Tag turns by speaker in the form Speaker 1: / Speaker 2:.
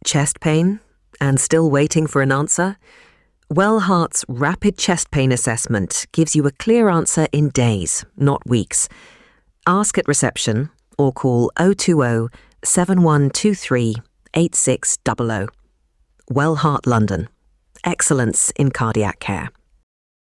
Speaker 1: Chest pain? And still waiting for an answer? Wellheart's Rapid Chest Pain Assessment gives you a clear answer in days, not weeks. Ask at reception or call 020 7123 8600. Wellheart London. Excellence in cardiac care.